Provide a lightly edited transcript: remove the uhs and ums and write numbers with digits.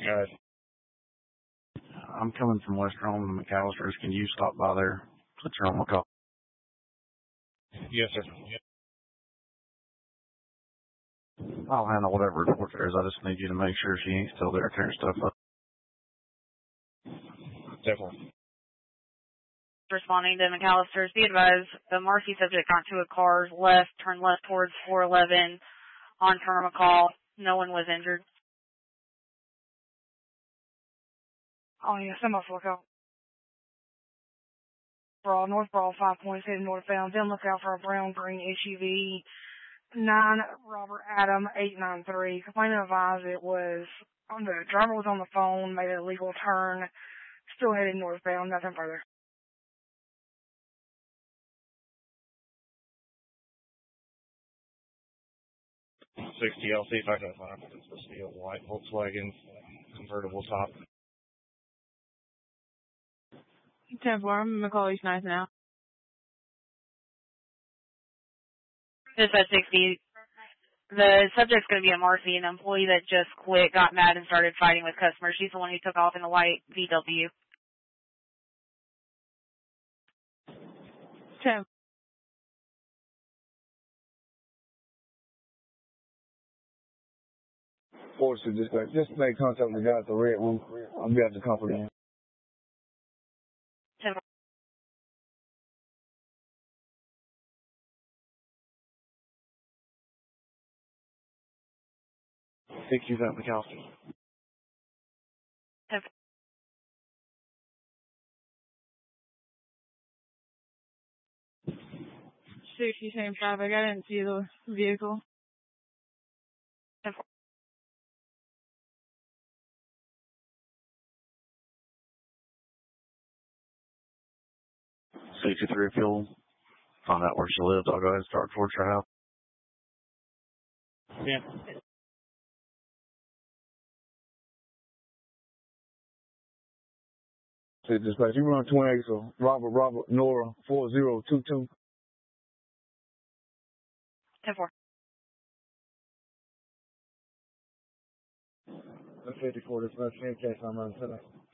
guys. I'm coming from West Rome to McAllister's. Can you stop by there? Put your on my call. Yes, sir. Yep. I'll handle whatever report there is. I just need you to make sure she ain't still there tearing stuff up. Definitely. Responding to McAllister's, be advised, the Marcy subject got to a car, turned left towards 411 on Termacall. No one was injured. Oh, yeah, somebody look out. North Brawl 5 points heading northbound. Then look out for a brown-green SUV. 9 Robert Adam 893. Complainant advised the driver was on the phone, made a legal turn, still heading northbound, nothing further. I'll see if I can find it. It's supposed to be a white Volkswagen convertible top. 10-4, I'm going to call East Nice now. Just at 60. The subject's going to be a Marcy, an employee that just quit, got mad, and started fighting with customers. She's the one who took off in the white VW. 10. Force to dispatch. Just make contact with the guy at the red roof. I'll be at the company. 10. 60's at McAllister's. 10. 60, same traffic. I didn't see the vehicle. 10. 63 fuel. Find out where she lived. I'll go ahead and start towards her house. Yeah. Dispatch, you run 28, so Robert, Nora, 4022. 10-4. That's 54, dispatch, in case I'm running today.